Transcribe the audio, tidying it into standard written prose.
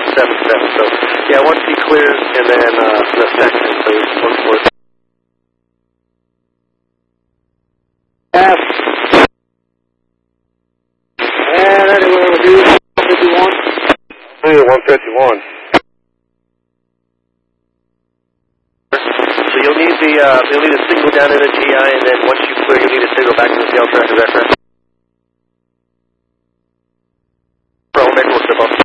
77. So, yeah, once he clears, and then the section, please. Look for it. F. And anyway, we'll do 151. 151. So you'll need a signal down in the GI, and then once you clear, you'll need a signal back to the tail track. Is that correct? Pro, make work above.